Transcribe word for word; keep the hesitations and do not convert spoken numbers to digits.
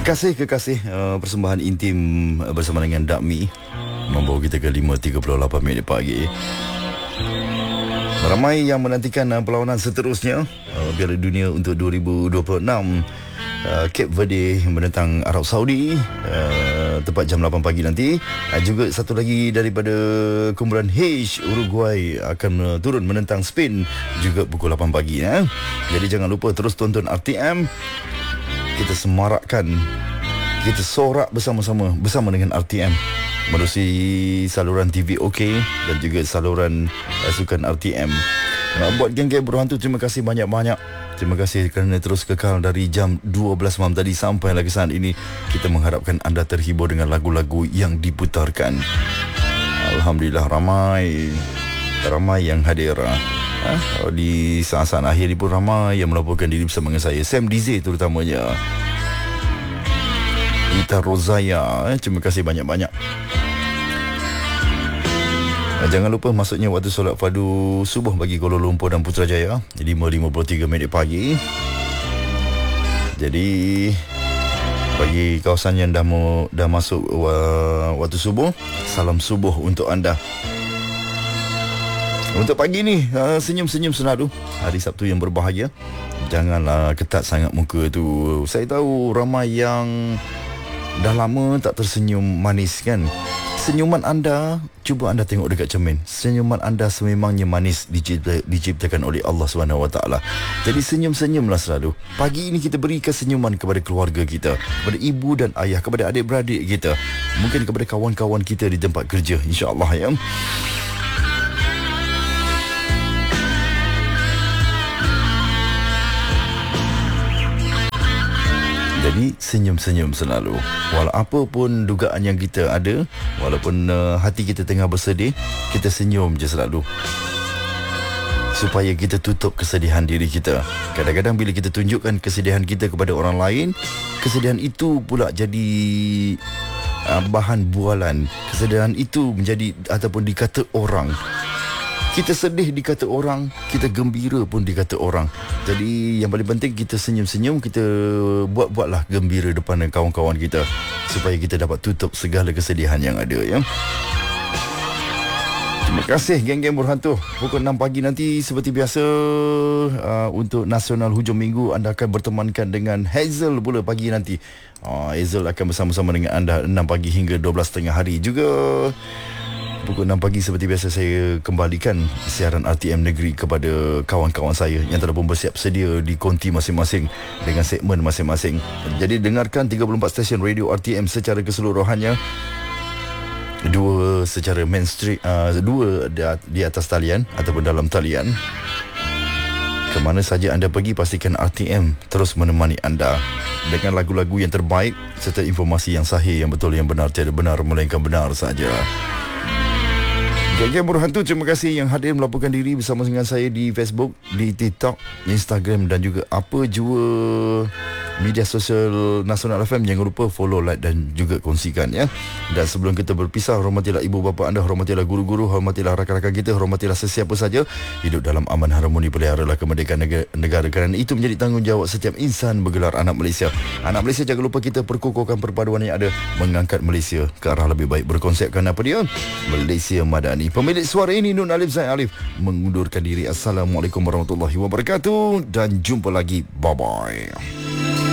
Kekasih-kekasih uh, persembahan intim uh, bersama dengan Dakmi membawa kita ke lima tiga puluh lapan minit pagi. Ramai yang menantikan uh, perlawanan seterusnya uh, Piala Dunia untuk dua ribu dua puluh enam, uh, Cape Verde menentang Arab Saudi, uh, tepat jam lapan pagi nanti. uh, Juga satu lagi daripada kumpulan H, Uruguay akan uh, turun menentang Spain juga pukul lapan pagi ya. Jadi jangan lupa terus tonton R T M. Kita semarakkan, kita sorak bersama-sama bersama dengan R T M melalui saluran T V OK dan juga saluran uh, sukan R T M. Uh, buat geng-geng berhantu, terima kasih banyak-banyak. Terima kasih kerana terus kekal dari jam dua belas malam tadi sampai lagi saat ini. Kita mengharapkan anda terhibur dengan lagu-lagu yang diputarkan. Alhamdulillah ramai ramai yang hadir. Ha? Di saat-saat akhir ni pun ramai yang melaporkan diri bersama dengan saya. Sam D Z terutamanya, Ita Rozaya, eh, terima kasih banyak-banyak. Jangan lupa masuknya waktu solat fardu subuh bagi Kuala Lumpur dan Putrajaya lima lima puluh tiga minit pagi. Jadi bagi kawasan yang dah mau, dah masuk uh, waktu subuh, salam subuh untuk anda. Untuk pagi ni, uh, senyum-senyum selalu. Hari Sabtu yang berbahagia. Janganlah ketat sangat muka tu. Saya tahu ramai yang dah lama tak tersenyum manis kan. Senyuman anda, cuba anda tengok dekat cermin. Senyuman anda sememangnya manis, dicipta, diciptakan oleh Allah subhanahu wa taala. Jadi senyum-senyumlah selalu. Pagi ini kita berikan senyuman kepada keluarga kita, kepada ibu dan ayah, kepada adik-beradik kita, mungkin kepada kawan-kawan kita di tempat kerja, insya-Allah ya. Jadi senyum-senyum selalu. Walau apa pun dugaan yang kita ada, walaupun uh, hati kita tengah bersedih, kita senyum je selalu, supaya kita tutup kesedihan diri kita. Kadang-kadang bila kita tunjukkan kesedihan kita kepada orang lain, kesedihan itu pula jadi uh, bahan bualan. Kesedihan itu menjadi ataupun dikata orang. Kita sedih dikata orang, kita gembira pun dikata orang. Jadi yang paling penting kita senyum-senyum, kita buat-buatlah gembira depan kawan-kawan kita, supaya kita dapat tutup segala kesedihan yang ada ya. Terima kasih geng-geng berhantu. Pukul enam pagi nanti seperti biasa, uh, untuk Nasional Hujung Minggu anda akan bertemankan dengan Hazel pula pagi nanti. uh, Hazel akan bersama-sama dengan anda enam pagi hingga dua belas tiga puluh hari juga. Pukul enam pagi seperti biasa saya kembalikan siaran R T M Negeri kepada kawan-kawan saya yang telah pun bersiap sedia di konti masing-masing dengan segmen masing-masing. Jadi dengarkan tiga puluh empat stesen radio R T M secara keseluruhannya. Dua secara mainstream, uh, dua di atas talian ataupun dalam talian. Kemana saja anda pergi, pastikan R T M terus menemani anda dengan lagu-lagu yang terbaik serta informasi yang sahih, yang betul, yang benar, tiada benar melainkan benar saja. Geng-geng berhantu, terima kasih yang hadir melaporkan diri bersama dengan saya di Facebook, di TikTok, Instagram dan juga apa jua media sosial Nasional F M. Jangan lupa follow, like dan juga kongsikan ya. Dan sebelum kita berpisah, hormatilah ibu bapa anda, hormatilah guru-guru, hormatilah rakan-rakan kita, hormatilah sesiapa saja. Hidup dalam aman harmoni, peliharalah kemerdekaan negara, negara kerana itu menjadi tanggungjawab setiap insan bergelar anak Malaysia. Anak Malaysia, jangan lupa kita perkukuhkan perpaduan yang ada, mengangkat Malaysia ke arah lebih baik. Berkonsepkan apa dia? Malaysia Madani. Pemilik suara ini Nun Alif Zain Alif mengundurkan diri. Assalamualaikum warahmatullahi wabarakatuh dan jumpa lagi. Bye bye.